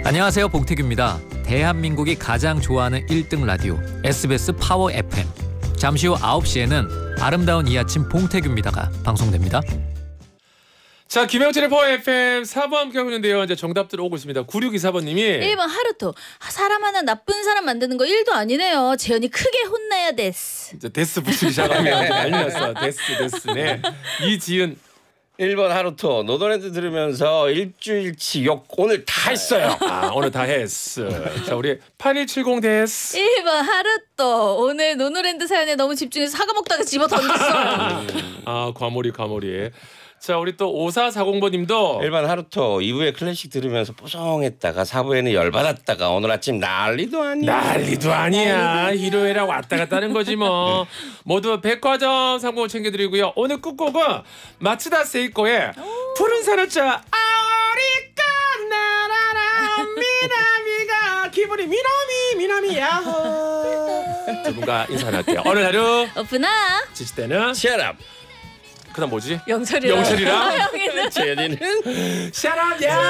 안녕하세요, 봉태규입니다. 대한민국이 가장 좋아하는 1등 라디오 SBS 파워 FM. 잠시 후 9시에는 아름다운 이 아침 봉태규입니다가 방송됩니다. 자, 김영철의 파워 FM 4부 함께 하고 있는데요. 이제 정답들 오고 있습니다. 9624번님이 1번 하루토. 사람 하나 나쁜 사람 만드는 거 1도 아니네요. 재현이 크게 혼나야 데스. 이제 데스 붙이기 시작하면 난리 났어. 데스. 네. 이지은 1번 하루토. 노더랜드 들으면서 일주일치 욕 오늘 다 했어요. 오늘 다 했어. 자, 우리 8170 데스. 1번 하루토. 오늘 노노랜드 사연에 너무 집중해서 사과 먹다가 집어 던졌어요. 과몰이. 자, 우리 또 5440번님도 1번 하루토. 2부에 클래식 들으면서 뽀송했다가 4부에는 열받았다가 오늘 아침 난리도 아니야. 일요일하고 왔다 갔다 하는 거지 뭐. 모두 백화점 상품을 챙겨드리고요. 오늘 끝곡은 마츠다 세이코의 푸른 산호차 아오리까 나라라 미나미가 기분이 미나미 야호. 두 분과 인사할게요. 오늘 하루 오픈아. 지칠 때는 Shut up. 그다음 뭐지? 영철이랑 영철이랑 제리는 샤랍 야.